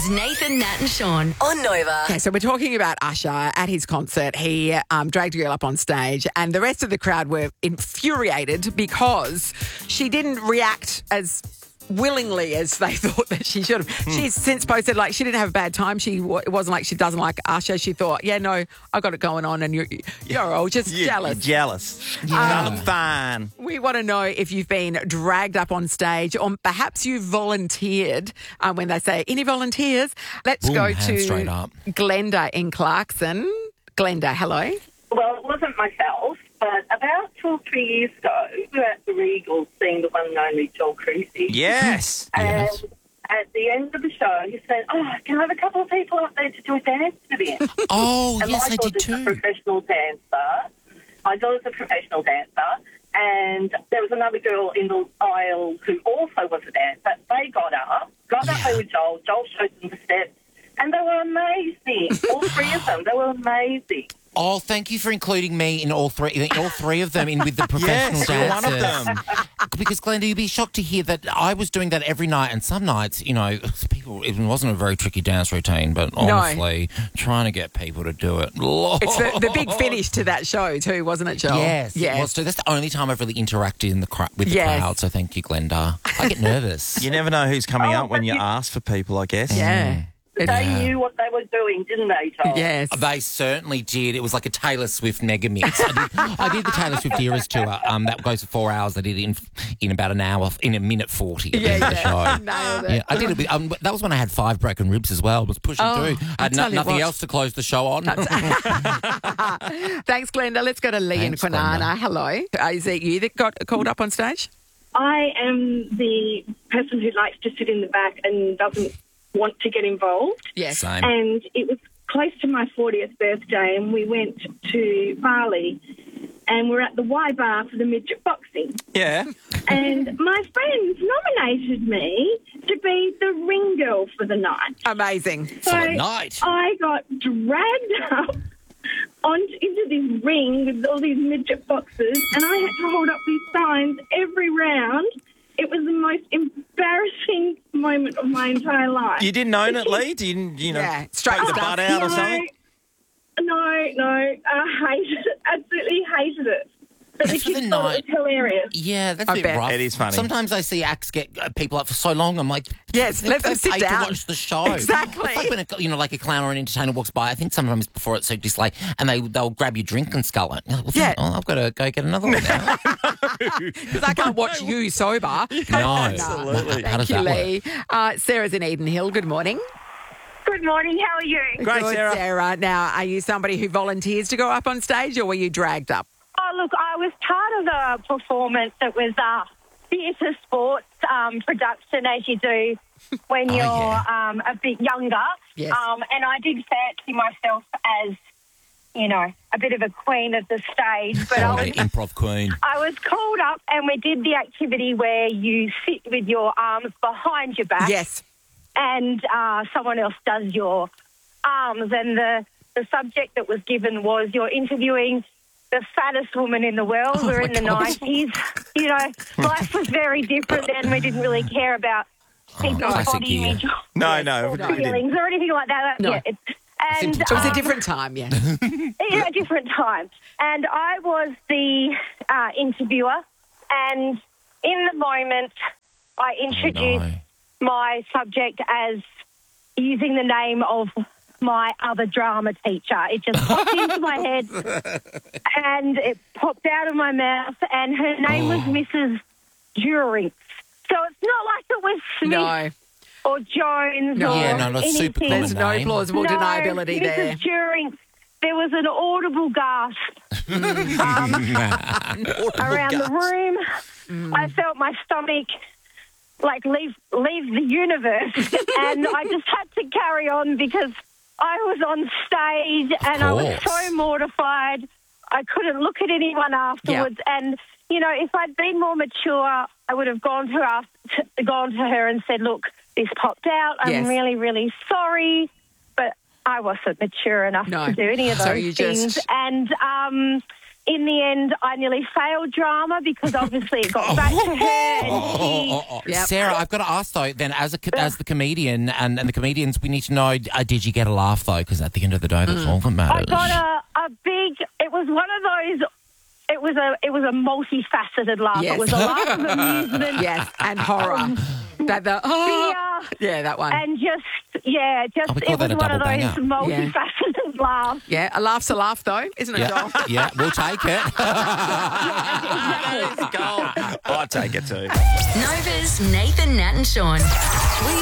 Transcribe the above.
is Nathan, Nat and Sean on Nova. Okay, so we're talking about Usher at his concert. He dragged a girl up on stage and the rest of the crowd were infuriated because she didn't react as willingly as they thought that she should have. She's since posted like she didn't have a bad time. It wasn't like she doesn't like Usher. She thought, yeah, no, I got it going on and you're all just jealous. Jealous. I'm fine. We want to know if you've been dragged up on stage or perhaps you volunteered when they say, any volunteers? Let's Boom, go hand to straight up. Glenda in Clarkson. Glenda, hello. Well, it wasn't myself, but about 2 or 3 years ago, we were at the Regal seeing the one and only Joel Creasy. Yes. And at the end of the show, he said, can I have a couple of people up there to do a dance with him? Oh, And yes, my I did daughter's a too. professional dancer. My daughter's a professional dancer. And there was another girl in the aisle who also was a dancer. They got up there with Joel. Joel showed them the steps. And they were amazing. All three of them. They were amazing. Oh, thank you for including me in all three of them in with the professional Yes, dancers. one of them. Because, Glenda, you'd be shocked to hear that I was doing that every night, and some nights, it wasn't a very tricky dance routine, but honestly, trying to get people to do it. It's the big finish to that show too, wasn't it, Joel? Yes, it was too. That's the only time I've really interacted with the crowd, so thank you, Glenda. I get nervous. You never know who's coming up when you ask for people, I guess. Yeah. They knew what they were doing, didn't they, Joel? Yes. They certainly did. It was like a Taylor Swift mega mix. I did the Taylor Swift Eras tour. That goes for 4 hours. I did it in about an hour, in a minute 40 at the end of the show. Nailed it. Yeah, I did it. That was when I had 5 broken ribs as well. I was pushing through. I had nothing else to close the show on. Thanks, Glenda. Let's go to Lee in Kwinana. Hello. Is it you that got called up on stage? I am the person who likes to sit in the back and doesn't want to get involved. Yes. Same. And it was close to my 40th birthday and we went to Bali and we're at the Y Bar for the midget boxing. Yeah. And my friends nominated me to be the ring girl for the night. Amazing. So For the night. I got dragged up into this ring with all these midget boxers and I had to hold up these signs every round. It was the most embarrassing moment of my entire life. You didn't own it, Lee? Didn't straight take the stuff. butt out or something? No, I hated it. Absolutely hated it. But the And for the kids thought night- it was hilarious. Yeah, that's I a bit bet. rough. It is funny. Sometimes I see acts get people up for so long. I'm like, Yes, let them they've sit paid down. to watch the show. Exactly. It's like when like a clown or an entertainer walks by. I think sometimes before it's so display, and they'll grab your drink and scull it. You're like, I've got to go get another one now. Because I can't watch you sober. No, Absolutely. How does Thank you, that Lee. work? Sarah's in Eden Hill. Good morning. Good morning. How are you? Great, Good, Sarah. Sarah. Now, are you somebody who volunteers to go up on stage or were you dragged up? Oh, look, I was part of the performance. It was theatre sports production, as you do when you're a bit younger. Yes. And I did fancy myself as, a bit of a queen of the stage. But Oh, the improv queen. I was called up and we did the activity where you sit with your arms behind your back. Yes. And someone else does your arms. And the subject that was given was you're interviewing the fattest woman in the world. We're in the 90s. Life was very different then. We didn't really care about people's classic body year. image No. or feelings or anything like that. No. Yeah, and It was a different time, yeah. a different time. And I was the interviewer. And in the moment, I introduced my subject as using the name of my other drama teacher. It just popped into my head and it popped out of my mouth and her name was Mrs. During. So it's not like it was Smith No. or Jones No. or Yeah, no, that's anything. super There's common no name. plausible deniability Mrs. there. During. There was an audible gasp around the room. I felt my stomach leave the universe and I just had to carry on because I was on stage and I was so mortified. I couldn't look at anyone afterwards. Yeah. And, if I'd been more mature, I would have gone to her and said, look, this popped out. I'm really, really sorry. But I wasn't mature enough to do any of those So you things. just- And in the end, I nearly failed drama because obviously it got back to her. And she, Yep. Sarah, I've got to ask though. Then, as the comedian and the comedians, we need to know: did you get a laugh though? Because at the end of the day, that's all that I matters. got a big. It was one of those. It was a multifaceted laugh. Yes. It was a laugh of amusement. Yes, and horror. Yeah, that one. And we call it was that a one of double those banger. multifaceted laughs. Yeah, a laugh's a laugh, though, isn't it, Joel? Yeah, yeah, we'll take it. I'll take it too. Nova's Nathan, Nat and Sean. We